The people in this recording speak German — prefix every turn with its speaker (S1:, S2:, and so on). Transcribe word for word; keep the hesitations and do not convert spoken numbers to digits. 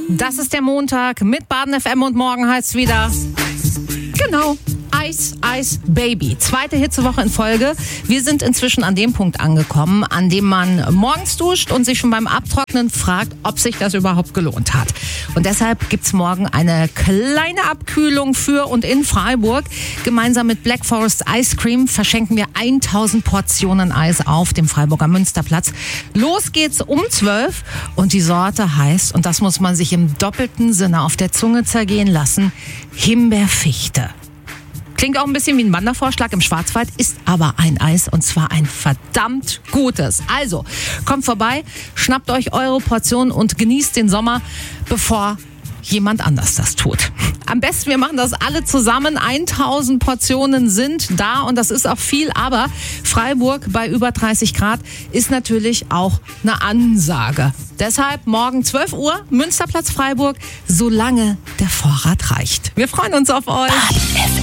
S1: Das ist der Montag mit Baden F M und morgen heißt es wieder, genau, Eis, Eis, Baby. Zweite Hitzewoche in Folge. Wir sind inzwischen an dem Punkt angekommen, an dem man morgens duscht und sich schon beim Abtrocknen fragt, ob sich das überhaupt gelohnt hat. Und deshalb gibt's morgen eine kleine Abkühlung für und in Freiburg. Gemeinsam mit Black Forest Ice Cream verschenken wir tausend Portionen Eis auf dem Freiburger Münsterplatz. Los geht's um zwölf und die Sorte heißt, und das muss man sich im doppelten Sinne auf der Zunge zergehen lassen, Himbeerfichte. Klingt auch ein bisschen wie ein Wandervorschlag im Schwarzwald, ist aber ein Eis und zwar ein verdammt gutes. Also, kommt vorbei, schnappt euch eure Portion und genießt den Sommer, bevor jemand anders das tut. Am besten, wir machen das alle zusammen. tausend Portionen sind da und das ist auch viel, aber Freiburg bei über dreißig Grad ist natürlich auch eine Ansage. Deshalb morgen zwölf Uhr, Münsterplatz Freiburg, solange der Vorrat reicht. Wir freuen uns auf euch.